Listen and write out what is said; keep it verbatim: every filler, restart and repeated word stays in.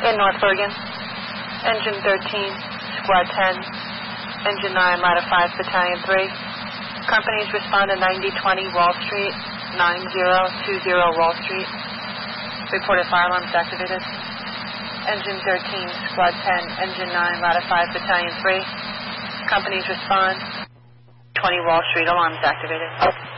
In North Bergen. Engine thirteen, Squad ten, Engine nine, Ladder five, Battalion three. Companies respond to ninety twenty Wall Street, nine zero two zero Wall Street. Reported fire alarms activated. Engine thirteen, Squad ten, Engine nine, Ladder five, Battalion three. Companies respond. twenty Wall Street, alarms activated.